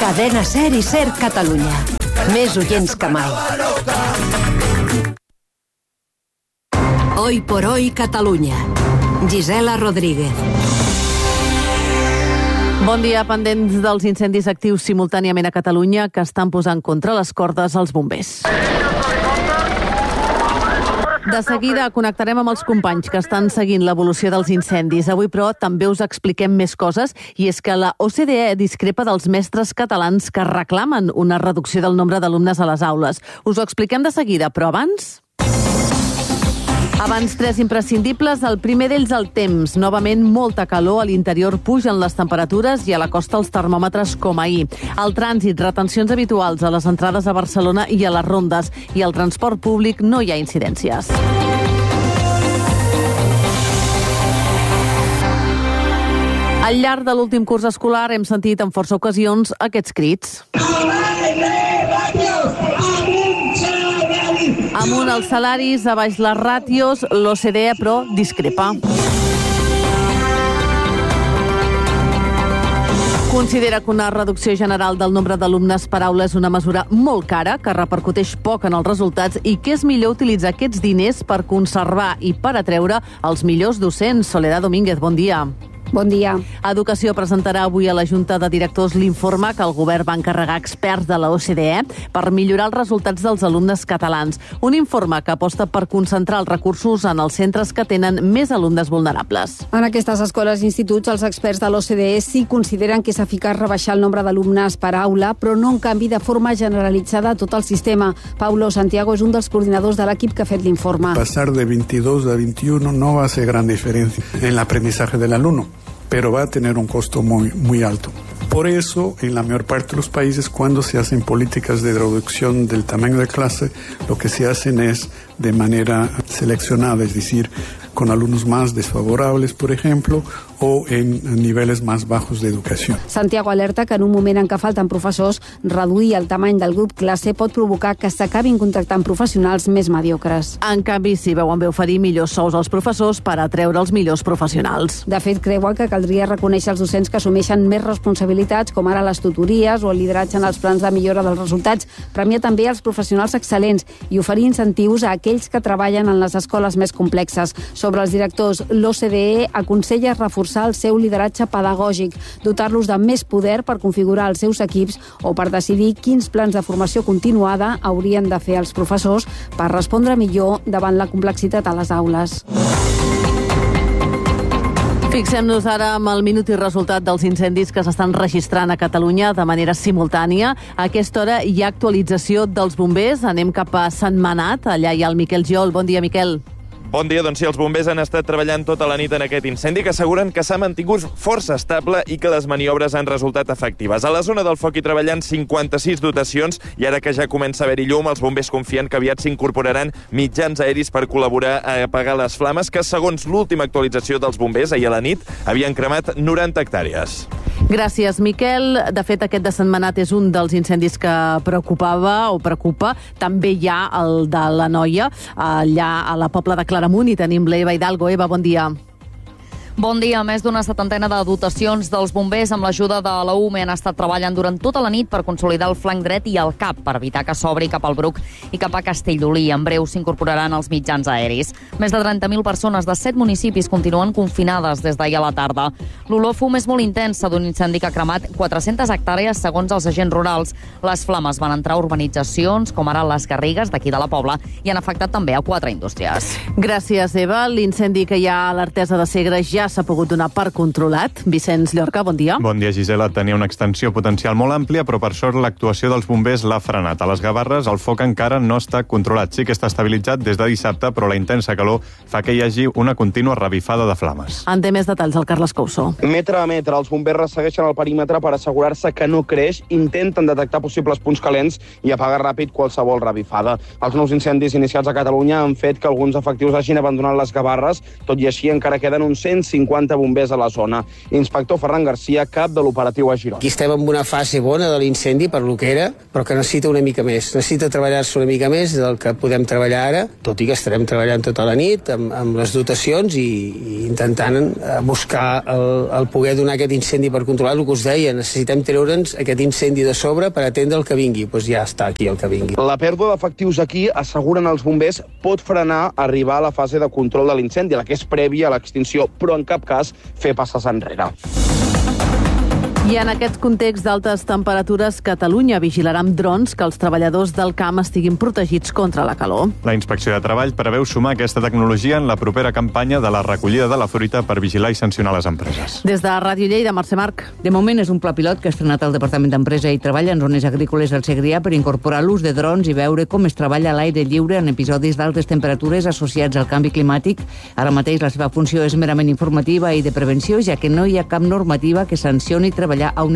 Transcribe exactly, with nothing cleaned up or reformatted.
Cadena Ser i Ser Catalunya. Més oients que mai. Hoy por hoy Catalunya. Gisela Rodríguez. Bon dia, pendents dels incendis actius simultàniament a Catalunya que estan posant contra les cordes els bombers. De seguida connectarem amb els companys que estan seguint l'evolució dels incendis. Avui, però, també us expliquem més coses, i és que la O C D E discrepa dels mestres catalans que reclamen una reducció del nombre d'alumnes a les aules. Us ho expliquem de seguida, però abans... Abans, tres imprescindibles. El primer d'ells, el temps. Novament, molta calor. A l'interior pugen les temperatures i a la costa els termòmetres com ahir. El trànsit, retencions habituals a les entrades a Barcelona i a les rondes. I al transport públic no hi ha incidències. Al llarg de l'últim curs escolar hem sentit en força ocasions aquests crits. Amunt els salaris, a baix les ràtios, l'O C D E, però, discrepa. Considera que una reducció general del nombre d'alumnes per aula és una mesura molt cara, que repercuteix poc en els resultats i que és millor utilitzar aquests diners per conservar i per atreure els millors docents. Soledad Domínguez, bon dia. Bon dia. Educació presentarà avui a la Junta de Directors l'informe que el govern va encarregar experts de la O C D E per millorar els resultats dels alumnes catalans. Un informe que aposta per concentrar els recursos en els centres que tenen més alumnes vulnerables. En aquestes escoles i instituts, els experts de l'O C D E sí consideren que és eficaç rebaixar el nombre d'alumnes per aula, però no en canvi de forma generalitzada a tot el sistema. Paulo Santiago és un dels coordinadors de l'equip que ha fet l'informe. Pasar de veintidós a veintiuno no va a hacer gran diferencia en el aprendizaje del alumno, pero va a tener un costo muy, muy alto. Por eso, en la mayor parte de los países, cuando se hacen políticas de reducción del tamaño de clase, lo que se hacen es de manera seleccionada, es decir, con alumnos más desfavorables, por ejemplo, o en niveles más bajos de educació. Santiago alerta que en un moment en què falten professors, reduir el tamany del grup classe pot provocar que s'acabin contractant professionals més mediocres. En canvi, si veuen bé oferir millors sous als professors per atreure els millors professionals. De fet, creuen que caldria reconèixer els docents que assumeixen més responsabilitats, com ara les tutories o el lideratge en els plans de millora dels resultats. Premiar també els professionals excel·lents i oferir incentius a aquells que treballen en les escoles més complexes. Sobre els directors, l'O C D E aconsella reforçar el seu lideratge pedagògic, dotar-los de més poder per configurar els seus equips o per decidir quins plans de formació continuada haurien de fer els professors per respondre millor davant la complexitat a les aules. Fixem-nos ara amb el minut i resultat dels incendis que s'estan registrant a Catalunya de manera simultània. A aquesta hora hi ha actualització dels bombers. Anem cap a Sentmenat. Allà hi ha el Miquel Giol. Bon dia, Miquel. Bon dia, doncs sí, els bombers han estat treballant tota la nit en aquest incendi que asseguren que s'ha mantingut força estable i que les maniobres han resultat efectives. A la zona del foc hi treballen cinquanta-sis dotacions i ara que ja comença a haver-hi llum, els bombers confien que aviat s'incorporaran mitjans aeris per col·laborar a apagar les flames que, segons l'última actualització dels bombers, ahir a la nit, havien cremat noranta hectàrees. Gràcies, Miquel. De fet, aquest de Sentmenat és un dels incendis que preocupava o preocupa. També hi ha el de la Noia, allà a la Pobla de Claramunt, i tenim l'Eva Hidalgo. Eva, bon dia. Bon dia. Més d'una setantena de dotacions dels bombers amb l'ajuda de la U M E han estat treballant durant tota la nit per consolidar el flanc dret i el cap per evitar que s'obri cap al Bruc i cap a Castellolí. En breu s'incorporaran els mitjans aeris. Més de trenta mil persones de set municipis continuen confinades des d'ahir a la tarda. L'olor fum és molt intensa d'un incendi que ha cremat quatre-centes hectàrees segons els agents rurals. Les flames van entrar a urbanitzacions com ara les Garrigues d'aquí de la Pobla i han afectat també a quatre indústries. Gràcies, Eva. L'incendi que hi ha a l'Artesa de Segre ja s'ha pogut donar per controlat. Vicenç Llorca, bon dia. Bon dia, Gisela. Tenia una extensió potencial molt àmplia, però per sort l'actuació dels bombers l'ha frenat. A les Gavarres el foc encara no està controlat. Sí que està estabilitzat des de dissabte, però la intensa calor fa que hi hagi una contínua revifada de flames. En té més detalls el Carles Couso. Metre a metre, els bombers ressegueixen el perímetre per assegurar-se que no creix, intenten detectar possibles punts calents i apagar ràpid qualsevol revifada. Els nous incendis iniciats a Catalunya han fet que alguns efectius hagin abandonat les Gavarres, tot i així encara queden uns cent cinquanta bombers a la zona. Inspector Ferran Garcia, cap de l'operatiu a Girona. Aquí estem en una fase bona de l'incendi per lo que era, però que necessita una mica més. Necessita treballar-se una mica més del que podem treballar ara, tot i que estarem treballant tota la nit amb, amb les dotacions i, i intentant eh, buscar el, el poder donar aquest incendi per controlar el que us deia. Necessitem treure'ns aquest incendi de sobre per atendre el que vingui. Doncs ja està aquí el que vingui. La pèrdua d'efectius aquí, asseguren els bombers, pot frenar arribar a la fase de control de l'incendi, la que és prèvia a l'extinció, però en cap cas fer passes enrere. I en aquest context d'altes temperatures, Catalunya vigilarà amb drons que els treballadors del camp estiguin protegits contra la calor. La Inspecció de Treball preveu sumar aquesta tecnologia en la propera campanya de la recollida de la fruita per vigilar i sancionar les empreses. Des de Ràdio Lleida, Mercè Marc. De moment és un pla pilot que ha estrenat el Departament d'Empresa i Treball en zones agrícoles al Segrià per incorporar l'ús de drons i veure com es treballa a l'aire lliure en episodis d'altes temperatures associats al canvi climàtic. Ara mateix la seva funció és merament informativa i de prevenció, ja que no hi ha cap normativa que sancioni treballar a un